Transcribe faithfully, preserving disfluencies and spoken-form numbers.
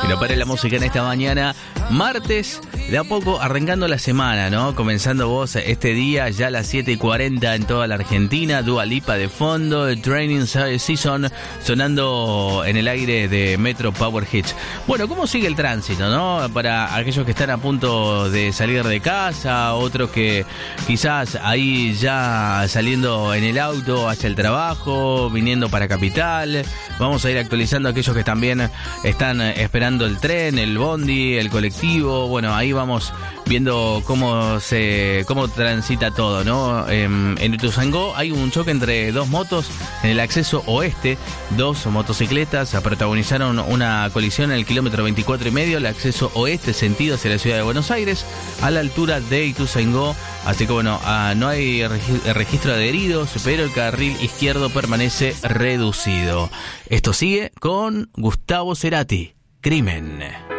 Que no pare la música en esta mañana, martes, de a poco arrancando la semana, ¿no? Comenzando vos este día, ya a las siete y cuarenta en toda la Argentina, Dua Lipa de fondo, Training Season sonando en el aire de Metro Power Hits. Bueno, ¿cómo sigue el tránsito, no? Para aquellos que están a punto de salir de casa, otros que quizás ahí ya saliendo en el auto hacia el trabajo, viniendo para Capital. Vamos a ir actualizando a aquellos que también están esperando el tren, el bondi, el colectivo. Bueno, ahí vamos viendo cómo se cómo transita todo, ¿no? Eh, en Ituzaingó hay un choque entre dos motos en el acceso oeste. Dos motocicletas protagonizaron una colisión en el kilómetro veinticuatro y medio, el acceso oeste, sentido hacia la ciudad de Buenos Aires, a la altura de Ituzaingó. Así que bueno, ah, no hay regi- registro de heridos, pero el carril izquierdo permanece reducido. Esto sigue con Gustavo Cerati, Crimen.